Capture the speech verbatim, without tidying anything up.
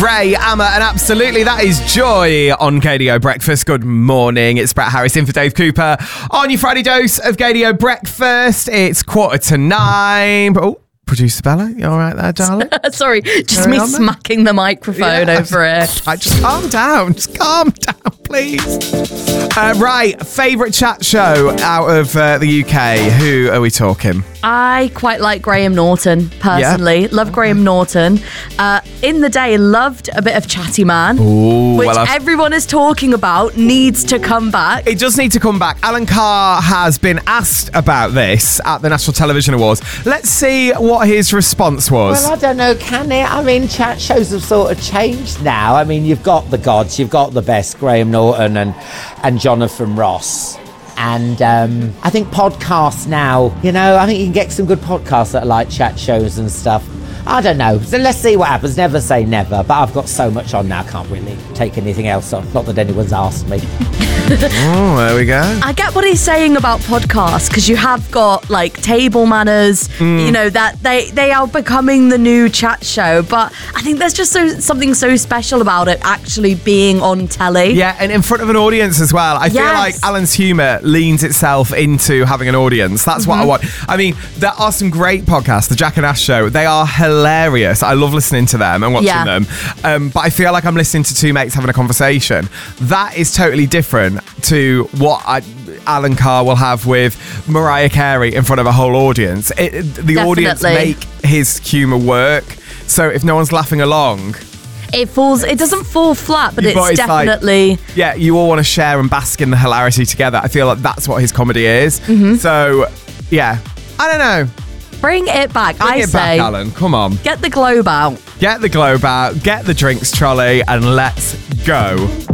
Ray, Amma, and absolutely that is Joy on Gaydio Breakfast. Good morning. It's Brett Harris in for Dave Cooper on your Friday dose of Gaydio Breakfast. It's quarter to nine. Oh, producer Bella, you all right there, darling? Sorry, just Carry me on, then. smacking the microphone Yeah. over here. I just calm down. Just calm down, please. Uh, right, favourite chat show out of uh, the U K. Who are we talking? I quite like Graham Norton, personally. Yeah. Love Graham Norton. Uh, in the day, loved a bit of Chatty Man, Ooh, which well, I've- everyone is talking about, needs to come back. It does need to come back. Alan Carr has been asked about this at the National Television Awards. Let's see what his response was. Well, I don't know, can it? I mean, chat shows have sort of changed now. I mean, you've got the gods, you've got the best, Graham Norton and, and Jonathan Ross. And um, I think podcasts now, you know, I think you can get some good podcasts that are like chat shows and stuff. I don't know. So let's see what happens. Never say never. But I've got so much on now, I can't really take anything else on. Not that anyone's asked me. Oh, there we go. I get what he's saying about podcasts, because you have got like Table Manners, Mm. you know, that they, they are becoming the new chat show. But I think there's just so, something so special about it actually being on telly. Yeah, and in front of an audience as well. I feel Yes. like Alan's humour leans itself into having an audience. That's what I want. I mean, there are some great podcasts. The Jack and Ash Show, they are hilarious. I love listening to them and watching Yeah. them. Um, but I feel like I'm listening to two mates having a conversation. That is totally different to what I, Alan Carr will have with Mariah Carey in front of a whole audience. It, the audience Definitely. make his humour work. So if no one's laughing along, It falls, it doesn't fall flat, but But it's, it's like- definitely... yeah, you all want to share and bask in the hilarity together. I feel like that's what his comedy is. Mm-hmm. So, yeah, I don't know. Bring it back, Bring I it say. back, Alan. Come on. Get the globe out. Get the globe out, get the drinks trolley, and let's go.